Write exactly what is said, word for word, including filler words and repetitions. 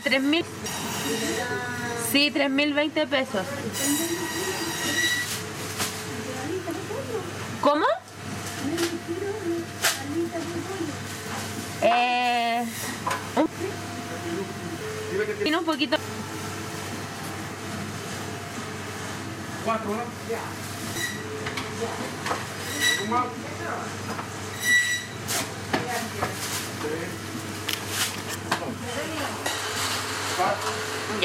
tres mil. Sí, tres mil veinte pesos. ¿Cómo? Eh, un, tiene un poquito. Cuatro, ¿no? Ya. Ya.